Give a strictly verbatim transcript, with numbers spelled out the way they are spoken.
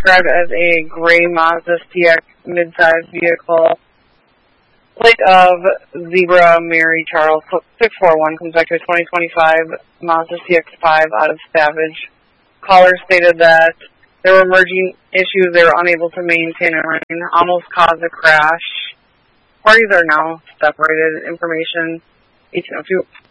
described as a gray Mazda C X midsize vehicle. Plate of Zebra Mary Charles six four one comes back to a twenty twenty-five Mazda C X five out of Savage. Caller stated that there were emerging issues they were unable to maintain and running, almost caused a crash. Parties are now separated. Information eighteen oh two.